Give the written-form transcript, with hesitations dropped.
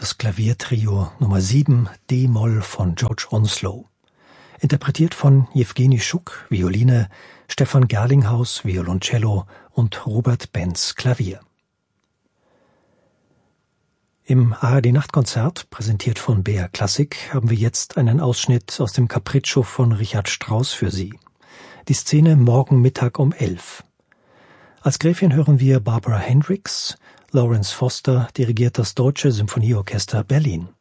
das Klaviertrio Nummer 7 D-Moll von George Onslow. Interpretiert von Jewgeni Schuk, Violine, Stefan Gerlinghaus, Violoncello und Robert Benz, Klavier. Im ARD-Nachtkonzert, präsentiert von BR Klassik, haben wir jetzt einen Ausschnitt aus dem Capriccio von Richard Strauss für Sie. Die Szene morgen Mittag um 11. Als Gräfin hören wir Barbara Hendricks. Lawrence Foster dirigiert das Deutsche Symphonieorchester Berlin.